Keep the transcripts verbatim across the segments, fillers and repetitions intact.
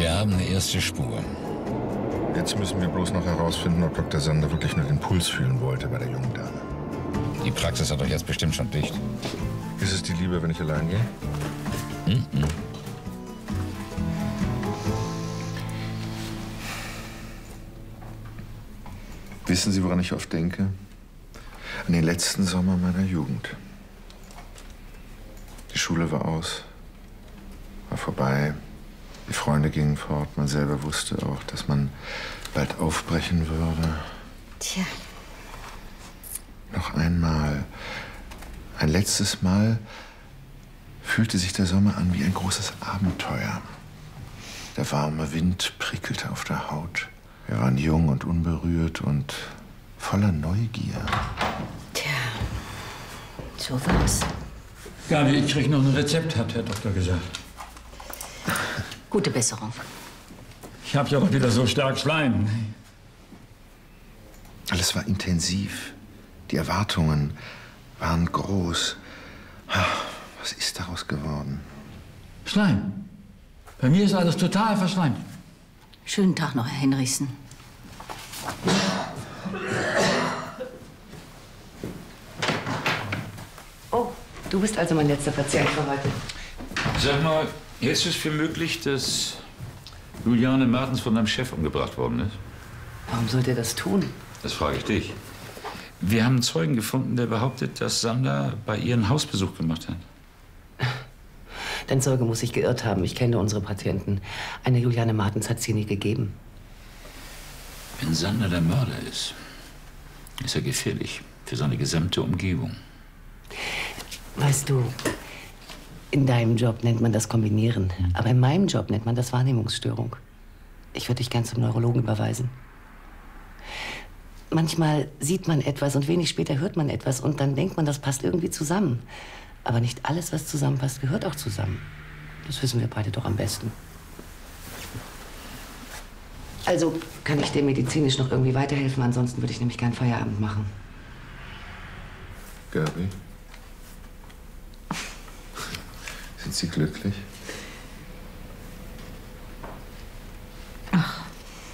Wir haben eine erste Spur. Jetzt müssen wir bloß noch herausfinden, ob Doktor Sander wirklich nur den Puls fühlen wollte bei der jungen Dame. Die Praxis hat doch jetzt bestimmt schon dicht. Ist es dir lieber, wenn ich allein gehe? Mhm. Wissen Sie, woran ich oft denke? An den letzten Sommer meiner Jugend. Die Schule war aus, war vorbei. Die Freunde gingen fort. Man selber wusste auch, dass man bald aufbrechen würde. Tja. Noch einmal, ein letztes Mal fühlte sich der Sommer an wie ein großes Abenteuer. Der warme Wind prickelte auf der Haut. Wir waren jung und unberührt und voller Neugier. Tja, so war's. Gabi, ich krieg noch ein Rezept, hat Herr Doktor gesagt. Gute Besserung. Ich hab ja doch wieder so stark Schleim. Alles war intensiv. Die Erwartungen waren groß. Was ist daraus geworden? Schleim. Bei mir ist alles total verschleimt. Schönen Tag noch, Herr Henrichsen. Oh, du bist also mein letzter Patient für heute. Sag mal, hältst du es für möglich, dass Juliane Martens von deinem Chef umgebracht worden ist? Warum sollte er das tun? Das frage ich dich. Wir haben einen Zeugen gefunden, der behauptet, dass Sander bei ihr einen Hausbesuch gemacht hat. Dein Zeuge muss sich geirrt haben. Ich kenne unsere Patienten. Eine Juliane Martens hat es hier nie gegeben. Wenn Sander der Mörder ist, ist er gefährlich für seine gesamte Umgebung. Weißt du, in deinem Job nennt man das Kombinieren. Hm. Aber in meinem Job nennt man das Wahrnehmungsstörung. Ich würde dich gern zum Neurologen überweisen. Manchmal sieht man etwas und wenig später hört man etwas und dann denkt man, das passt irgendwie zusammen. Aber nicht alles, was zusammenpasst, gehört auch zusammen. Das wissen wir beide doch am besten. Also kann ich dir medizinisch noch irgendwie weiterhelfen, ansonsten würde ich nämlich gern Feierabend machen. Gabi? Sind Sie glücklich? Ach.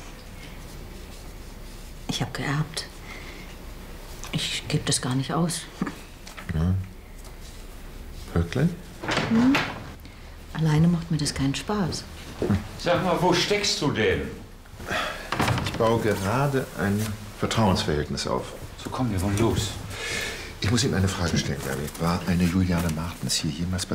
Ich habe geerbt. Ich gebe das gar nicht aus. Ja. Wirklich? Hm. Alleine macht mir das keinen Spaß. Hm. Sag mal, wo steckst du denn? Ich baue gerade ein Vertrauensverhältnis auf. So, komm, wir wollen los. Ich muss Ihnen eine Frage stellen, Gabi. War eine Juliane Martens hier jemals bei